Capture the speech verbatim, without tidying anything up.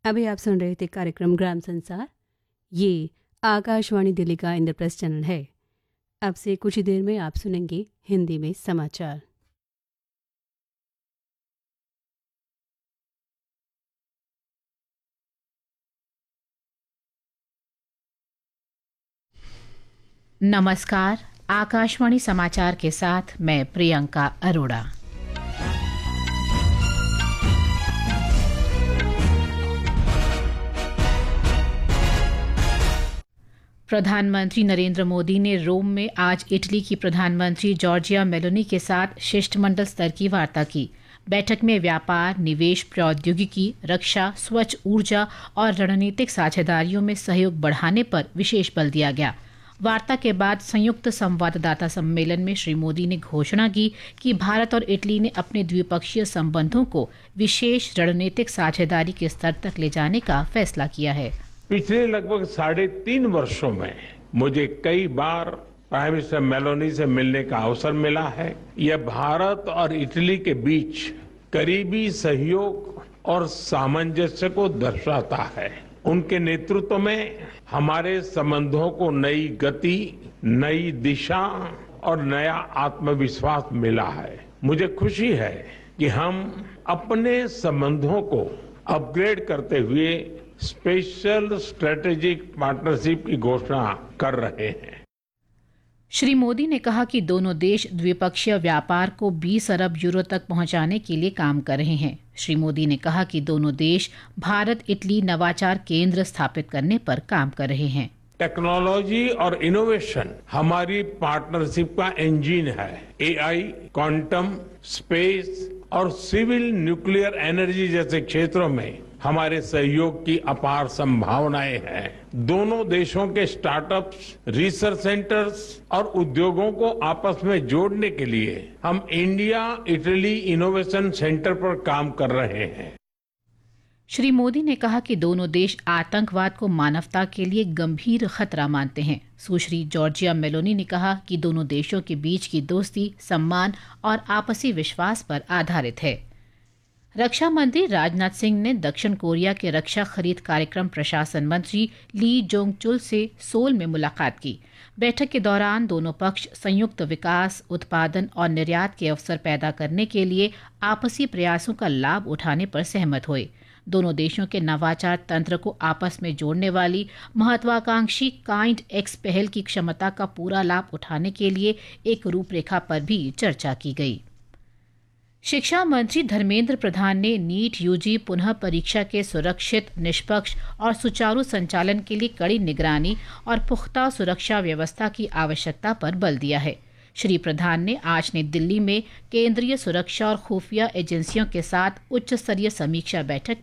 अभी आप सुन रहे थे कार्यक्रम ग्राम संसार। ये आकाशवाणी दिल्ली का इंद्रप्रस्थ चैनल है। अब से कुछ ही देर में आप सुनेंगे हिंदी में समाचार। नमस्कार, आकाशवाणी समाचार के साथ मैं प्रियंका अरोड़ा। प्रधानमंत्री नरेंद्र मोदी ने रोम में आज इटली की प्रधानमंत्री जॉर्जिया मेलोनी के साथ शिष्टमंडल स्तर की वार्ता की। बैठक में व्यापार, निवेश, प्रौद्योगिकी, रक्षा, स्वच्छ ऊर्जा और रणनीतिक साझेदारियों में सहयोग बढ़ाने पर विशेष बल दिया गया। वार्ता के बाद संयुक्त संवाददाता सम्मेलन में श्री मोदी ने घोषणा की कि भारत और इटली ने अपने द्विपक्षीय संबंधों को विशेष रणनीतिक साझेदारी के स्तर तक ले जाने का फैसला किया है। पिछले लगभग साढ़े तीन वर्षों में मुझे कई बार प्राइम मिनिस्टर मेलोनी से मिलने का अवसर मिला है। यह भारत और इटली के बीच करीबी सहयोग और सामंजस्य को दर्शाता है। उनके नेतृत्व में हमारे संबंधों को नई गति, नई दिशा और नया आत्मविश्वास मिला है। मुझे खुशी है कि हम अपने संबंधों को अपग्रेड करते हुए स्पेशल स्ट्रेटेजिक पार्टनरशिप की घोषणा कर रहे हैं। श्री मोदी ने कहा कि दोनों देश द्विपक्षीय व्यापार को बीस अरब यूरो तक पहुंचाने के लिए काम कर रहे हैं। श्री मोदी ने कहा कि दोनों देश भारत इटली नवाचार केंद्र स्थापित करने पर काम कर रहे हैं। टेक्नोलॉजी और इनोवेशन हमारी पार्टनरशिप का इंजन है। एआई, क्वांटम, स्पेस और सिविल न्यूक्लियर एनर्जी जैसे क्षेत्रों में हमारे सहयोग की अपार संभावनाएं हैं। दोनों देशों के स्टार्टअप्स, रिसर्च सेंटर्स और उद्योगों को आपस में जोड़ने के लिए हम इंडिया इटली इनोवेशन सेंटर पर काम कर रहे हैं। श्री मोदी ने कहा कि दोनों देश आतंकवाद को मानवता के लिए गंभीर खतरा मानते हैं। सुश्री जॉर्जिया मेलोनी ने कहा कि दोनों देशों के बीच की दोस्ती, सम्मान और आपसी विश्वास पर आधारित है। रक्षा मंत्री राजनाथ सिंह ने दक्षिण कोरिया के रक्षा खरीद कार्यक्रम प्रशासन मंत्री ली जोंग चुल से सोल में मुलाकात की। बैठक के दौरान दोनों पक्ष संयुक्त विकास, उत्पादन और निर्यात के अवसर पैदा करने के लिए आपसी प्रयासों का लाभ उठाने पर सहमत हुए। दोनों देशों के नवाचार तंत्र को आपस में जोड़ने वाली महत्वाकांक्षी काइंड एक्स पहल की क्षमता का पूरा लाभ उठाने के लिए एक रूपरेखा पर भी चर्चा की गई। शिक्षा मंत्री धर्मेंद्र प्रधान ने नीट यूजी पुनः परीक्षा के सुरक्षित, निष्पक्ष और सुचारू संचालन के लिए कड़ी निगरानी और पुख्ता सुरक्षा व्यवस्था की आवश्यकता पर बल दिया है। श्री प्रधान ने आज नई दिल्ली में केंद्रीय सुरक्षा और खुफिया एजेंसियों के साथ उच्च स्तरीय समीक्षा बैठक